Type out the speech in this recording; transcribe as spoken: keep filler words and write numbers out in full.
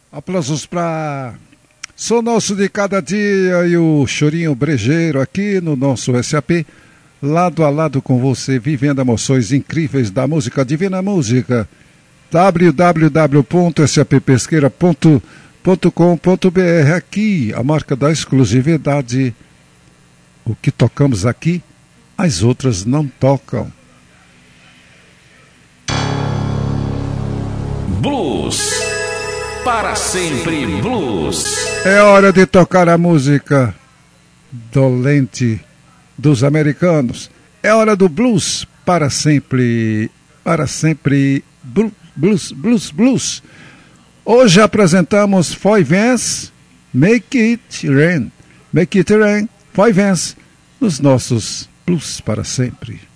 Aplausos para Sou Nosso de Cada Dia e o Chorinho Brejeiro aqui no nosso S A P, lado a lado com você, vivendo emoções incríveis da música, Divina Música. w w w ponto s a p pesqueira ponto com ponto b r. Aqui, a marca da exclusividade. O que tocamos aqui, as outras não tocam. Blues. Para sempre blues. É hora de tocar a música dolente dos americanos. É hora do blues para sempre. Para sempre blues, blues, blues. Hoje apresentamos Foy Vance, Make It Rain. Make It Rain, Foy Vance, nos nossos blues para sempre.